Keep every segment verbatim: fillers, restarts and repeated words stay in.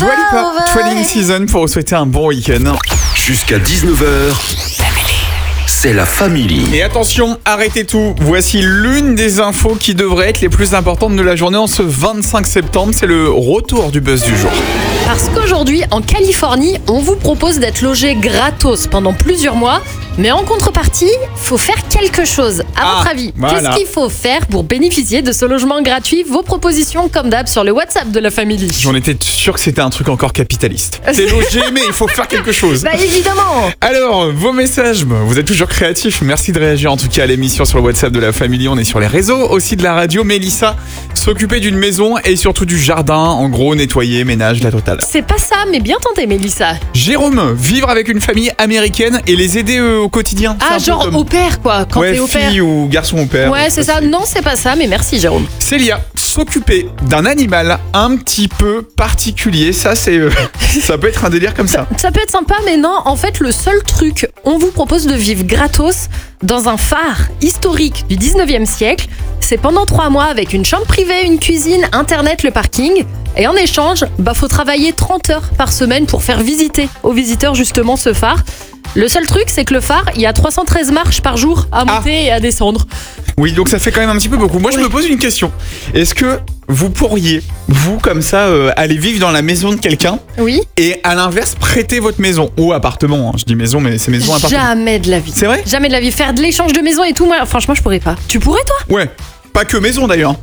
Dua Lipa, Training Season pour vous souhaiter un bon week-end. Jusqu'à dix-neuf heures, c'est la famille. Et attention, arrêtez tout. Voici l'une des infos qui devrait être les plus importantes de la journée en ce vingt-cinq septembre. C'est le retour du buzz du jour. Parce qu'aujourd'hui, en Californie, on vous propose d'être logé gratos pendant plusieurs mois. Mais en contrepartie, faut faire quelque chose. À Ah, votre avis, voilà. qu'est-ce qu'il faut faire pour bénéficier de ce logement gratuit? Vos propositions, comme d'hab, sur le WhatsApp de la famille. J'en étais sûr que c'était un truc encore capitaliste. T'es logé, mais il faut faire quelque chose. Bah évidemment. Alors, vos messages, vous êtes toujours créatifs. Merci de réagir en tout cas à l'émission sur le WhatsApp de la famille. On est sur les réseaux, aussi de la radio. Mélissa, s'occuper d'une maison et surtout du jardin. En gros, nettoyer, ménage, la totale. C'est pas ça, mais bien tenté, Mélissa. Jérôme, vivre avec une famille américaine et les aider euh, au quotidien. C'est Ah, un peu genre comme- au père, quoi, quand ouais, t'es au père. fille ou garçon au père. Ouais, c'est ça. Non, c'est pas ça, mais merci, Jérôme. Célia, s'occuper d'un animal un petit peu particulier. Ça, c'est, euh, ça peut être un délire comme ça. Ça peut être sympa, mais non, en fait, le seul truc, on vous propose de vivre gratos dans un phare historique du dix-neuvième siècle. C'est pendant trois mois avec une chambre privée, une cuisine, internet, le parking. Et en échange, bah, faut travailler trente heures par semaine pour faire visiter aux visiteurs justement ce phare. Le seul truc, c'est que le phare, il y a trois cent treize marches par jour à monter et à descendre. Oui, donc ça fait quand même un petit peu beaucoup. Moi, je Oui. me pose une question. Est-ce que vous pourriez, vous, comme ça, euh, aller vivre dans la maison de quelqu'un Oui. et à l'inverse, prêter votre maison ou appartement, hein. Je dis maison, mais c'est maison, appartement. Jamais de la vie. C'est vrai? Jamais de la vie. Faire de l'échange de maison et tout, moi, franchement, je pourrais pas. Tu pourrais, toi? Ouais. Pas que maison d'ailleurs.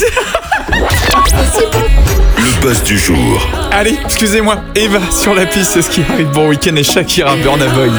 Le buzz du jour. Allez, excusez-moi. Eva sur la piste, c'est ce qui arrive. Bon week-end et Shakira, Burna Boy.